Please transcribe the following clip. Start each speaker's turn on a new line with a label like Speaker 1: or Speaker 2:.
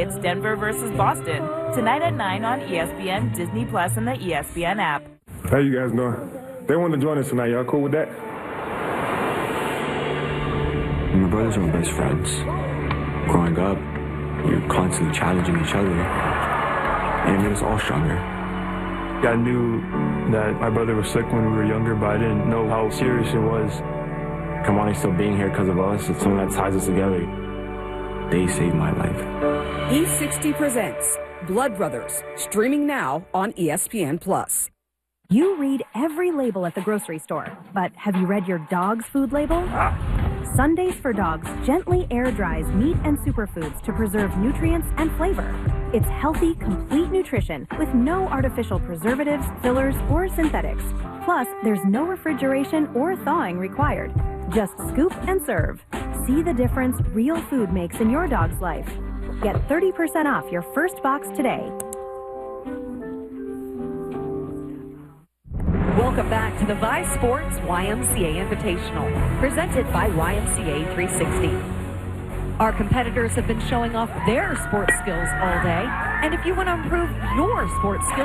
Speaker 1: It's Denver versus Boston, tonight at 9 on ESPN, Disney Plus, and the ESPN app.
Speaker 2: How you guys doing? They want to join us tonight. Y'all cool with that?
Speaker 3: My brothers are my best friends. Growing up, you're constantly challenging each other, and it made us all stronger.
Speaker 4: I knew that my brother was sick when we were younger, but I didn't know how serious it was.
Speaker 3: Kamani still being here because of us, it's something that ties us together. They saved my life.
Speaker 5: E60 presents Blood Brothers, streaming now on ESPN+.
Speaker 6: You read every label at the grocery store, but have you read your dog's food label? Sundays for Dogs gently air dries meat and superfoods to preserve nutrients and flavor. It's healthy, complete nutrition with no artificial preservatives, fillers, or synthetics. Plus, there's no refrigeration or thawing required. Just scoop and serve. See the difference real food makes in your dog's life. Get 30% off your first box today.
Speaker 5: Welcome back to the Vice Sports YMCA Invitational, presented by YMCA 360. Our competitors have been showing off their sports skills all day, and if you want to improve your sports skills,